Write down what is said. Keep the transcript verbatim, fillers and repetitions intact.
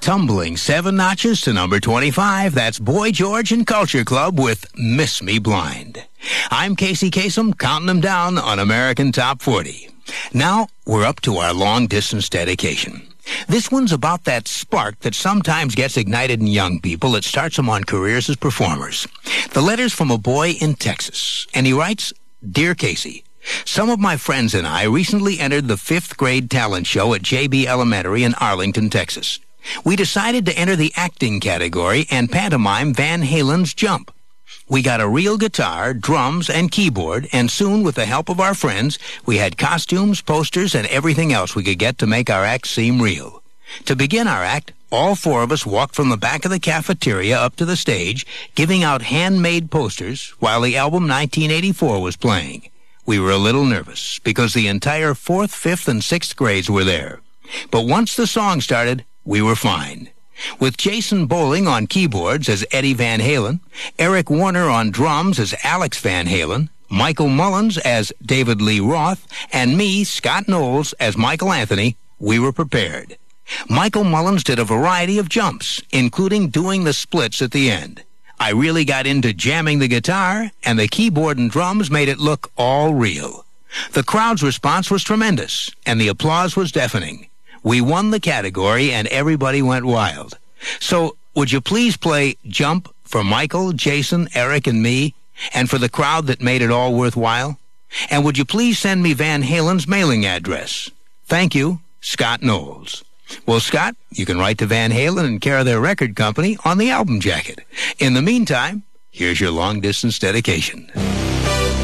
Tumbling seven notches to number twenty-five, that's Boy George and Culture Club with Miss Me Blind. I'm Casey Kasem, counting them down on American Top forty. Now, we're up to our long-distance dedication. This one's about that spark that sometimes gets ignited in young people that starts them on careers as performers. The letter's from a boy in Texas, and he writes, Dear Casey, some of my friends and I recently entered the fifth grade talent show at J B Elementary in Arlington, Texas. We decided to enter the acting category and pantomime Van Halen's Jump. We got a real guitar, drums, and keyboard, and soon, with the help of our friends, we had costumes, posters, and everything else we could get to make our act seem real. To begin our act, all four of us walked from the back of the cafeteria up to the stage, giving out handmade posters while the album nineteen eighty-four was playing. We were a little nervous because the entire fourth, fifth, and sixth grades were there. But once the song started, we were fine. With Jason Bowling on keyboards as Eddie Van Halen, Eric Warner on drums as Alex Van Halen, Michael Mullins as David Lee Roth, and me, Scott Knowles, as Michael Anthony, we were prepared. Michael Mullins did a variety of jumps, including doing the splits at the end. I really got into jamming the guitar, and the keyboard and drums made it look all real. The crowd's response was tremendous, and the applause was deafening. We won the category, and everybody went wild. So, would you please play Jump for Michael, Jason, Eric, and me, and for the crowd that made it all worthwhile? And would you please send me Van Halen's mailing address? Thank you, Scott Knowles. Well, Scott, you can write to Van Halen and care of their record company on the album jacket. In the meantime, here's your long-distance dedication.